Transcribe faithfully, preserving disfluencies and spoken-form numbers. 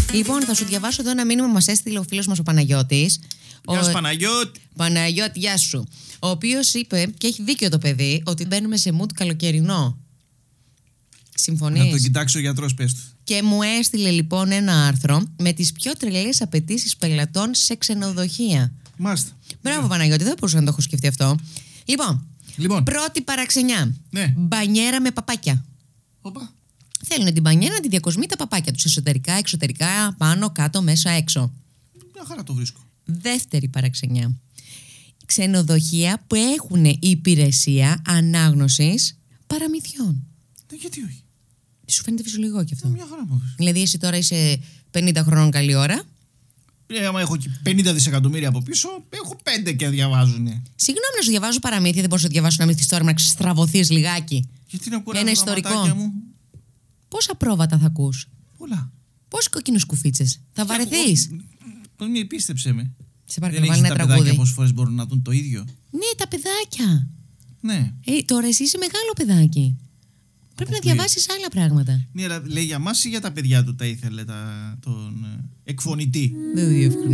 Λοιπόν, θα σου διαβάσω εδώ ένα μήνυμα που μας έστειλε ο φίλος μας ο Παναγιώτης. Γεια σου, ο... Παναγιώτη. Παναγιώτη, γεια σου. Ο οποίος είπε, και έχει δίκιο το παιδί, ότι μπαίνουμε σε mood καλοκαιρινό. Συμφωνείς? Να το κοιτάξει ο γιατρός, πες του. Και μου έστειλε λοιπόν ένα άρθρο με τις πιο τρελές απαιτήσεις πελατών σε ξενοδοχεία. Μάλιστα. Μπράβο, Παναγιώτη, δεν μπορούσα να το έχω σκεφτεί αυτό. Λοιπόν, Λοιπόν. πρώτη παραξενιά. Ναι. Μπανιέρα με παπάκια. Οπα. Θέλουν την μπανιέρα να τη διακοσμεί τα παπάκια τους εσωτερικά, εξωτερικά, πάνω, κάτω, μέσα, έξω. Μια χαρά το βρίσκω. Δεύτερη παραξενιά. Ξενοδοχεία που έχουν υπηρεσία ανάγνωσης παραμυθιών. Ναι, γιατί όχι. Σου φαίνεται φυσιολογικό κι αυτό? Μια χαρά μου. Δηλαδή, εσύ τώρα είσαι πενήντα χρονών, καλή ώρα. Ε, άμα έχω και πενήντα δισεκατομμύρια από πίσω, έχω πέντε και διαβάζουνε. Συγγνώμη να σου διαβάζω παραμύθια, δεν μπορείς να σου διαβάσω ένα μυθιστόρημα να ξεστραβωθείς λιγάκι. Γιατί να κουράζω Ένα τα ιστορικό. ματάκια μου. Πόσα πρόβατα θα ακούς? Πολλά. Πόσοι κοκκίνους κουφίτσες? Θα βαρεθείς. Πώς με πίστεψε με. Σε Δεν παρακαλώ, έχεις βάλει τα ένα παιδάκια τραγούδι. πόσες φορές μπορούν να δουν το ίδιο. Ναι, τα παιδάκια. Ναι. Ε, τώρα εσύ είσαι μεγάλο παιδάκι. Πρέπει να Αποκλείεται. διαβάσεις άλλα πράγματα. Ναι, αλλά λέει για μας ή για τα παιδιά του τα ήθελε τα, τον ε, εκφωνητή. Δεν διευκρινίζω.